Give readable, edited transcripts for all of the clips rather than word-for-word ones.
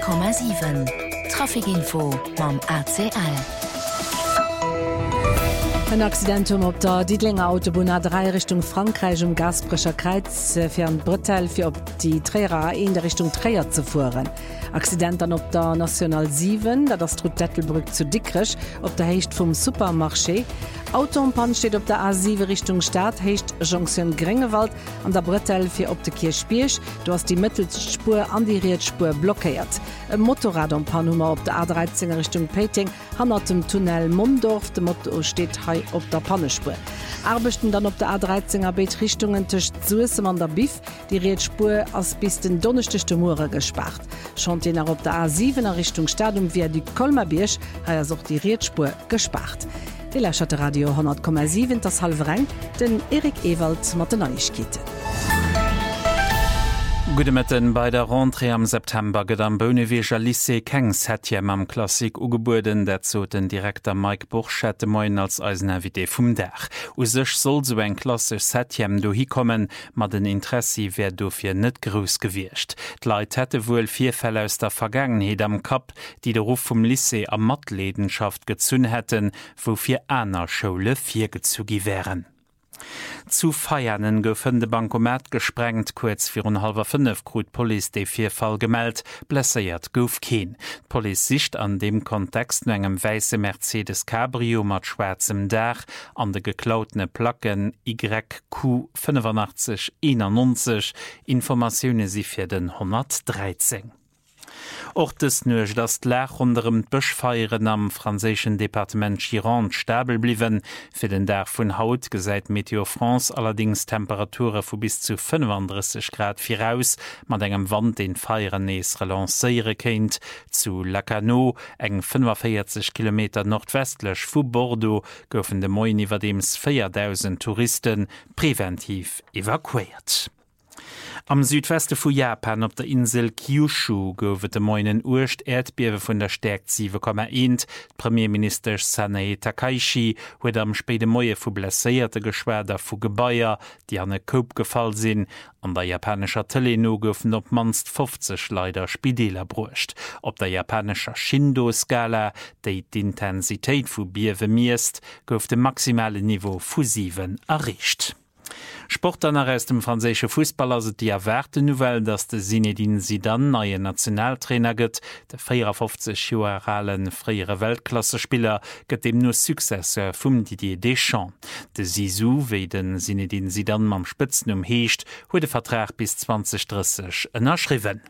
100,7 Trafikinfo mam RCL. Ein Accidentum op der Diedlinger Autobahn A3 Richtung Frankreich Gasbrecher Kreuz fir an Brüssel fir op die Träger in der Richtung Träger zu fuhren. Accident an op der National 7, da das Route Dettelbrück zu Dickrich, op der Hecht vom Supermarché. Autoumpan steht op der A7 Richtung Stadt, Hecht Jonction Grengewald an der Brüssel fir op de Kirchbiersch. Du hast die Mittelspur an die Riedspur blockiert. Ein Motorradumpanummer op der A13 Richtung Peting, hanner dem Tunnel Mundorf. De Motto steht hei op der Pannespur. Arbechten dann op der A13er Beet Richtungen tisch Suisse an der Bif, die Riedspur as bis den donnerchte Mure gespart. Schon den op der A7er Richtung Stadium wie die Kolmerbiersch ha auch die Riedspur gespart. Die Lächerte Radio 100,7 das halbe Rang, den Erik Ewald mat den Neuigkeiten. Gute Metten bei der Rentrée am September gët am Böneweger Lycée Kengs hetjem am Klassik ugeburden, dat zo den Direktor Mike Burchette moin als Eisenvité vum Dach. U sech soll so eng klassisch Setjem do hikommen, mat den Interessi wär do fir net grous gewircht. D'Leit hätte wohl 4 Fälle aus der Vergangenheet am Kap, die de Ruf vum Lycée a Matledenschaft gezünn hätten, wo fir aner Schoule 4 gezugi wären. Zu Feiernen goufen de Bankomat gesprengt, kurz 4:30 krut Police de 4 Fall gemeldt, blessiert gouf keen. Police sicht an dem Kontext engem weisse Mercedes Cabrio mat schwarzem Dach an de geklautene Placken YQ 8591, Informationune si fir den 113. Ortes nuch dat Lach unterm Bëchfeieren am franzéschen Departement Gironde stabel bliwen, fir den Dach vun Haut gesäit Meteo France allerdings Temperature vu bis zu 35 Grad viraus, mat engem Wand den Feieren nees relancéiere kéint, zu Lacanau eng 45 km nordwestlech vu Bordeaux goufen de Moin iwwer dems 4.000 Touristen präventiv evakuiert. Am Südweste vu Japan op der Insel Kyushu goufet de moinen Urcht Erdbiewe vun der Stärk 7,1. Premierminister Sanae Takaichi huet am spede Moie vu blesséierte Geschwerder vu Gebaier, die an e Koop gefall sinn. An der japanescher Teleno goufen op manst 50 Leider Spideler brucht. Op der japanescher Shindo-Skala, déi d'Intensitéit vu Biewe miest, gouf de maximale Niveau vu 7 erricht. Sportler aus dem franzésche Fußballer se die erwerte Nouvelle, dass de Zinedine Zidane neue Nationaltrainer gëtt. Der 54-jährigen freiere Weltklassespieler gëtt dem nur Successeur vum Didier Deschamps. De Zizou, wéi den Zinedine Zidane mam Spitznum heescht, huet de Vertrag bis 2030 ënnerschriwen.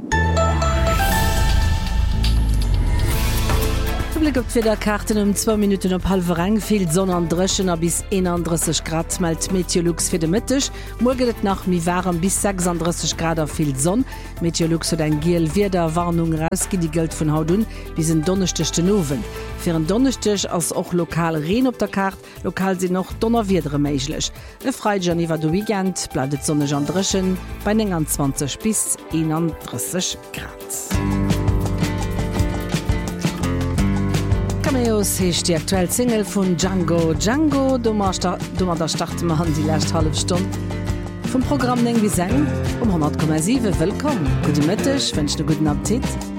Blick op fir der Karten 2 Minuten op halve Rang viel Sonne an Drëschen a bis 31 Grad meldt Meteorlux fir de Mittech. Morgenet nach mi waren bis 36 Grad a viel Sonn. Meteorlux huet eng Giel Wider Warnung rausgi die Geld vun Hautun bis en donnechtechte Nowen. Fir en donnechtech ass och lokal Reen op der Kart, lokal se noch donnerwiedere méiglech. E Freijan iwwer do Weekend bleidet sonnech an Drëschen bei 20 bis 31 Grad. Cameos hecht die aktuell Single vun Django. Django, dummer der Start ma han die lächt halbe Stunde. Vom Programm eng wie seng 100,7 willkommen. Gute Mittag, wünsche guten Appetit.